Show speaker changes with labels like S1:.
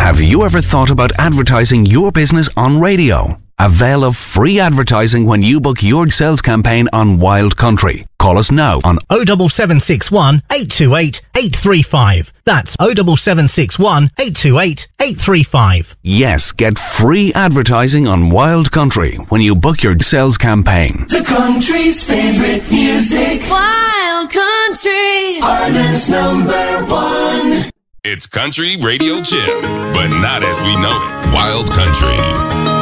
S1: Have you ever thought about advertising your business on radio? Avail of free advertising when you book your sales campaign on Wild Country. Call us now on
S2: 07761 828 835. That's 07761 828 835.
S1: Yes, get free advertising on Wild Country when you book your sales campaign.
S3: The country's favorite music.
S4: Wild Country.
S3: Ireland's #1.
S5: It's Country Radio Jim, but not as we know it. Wild Country.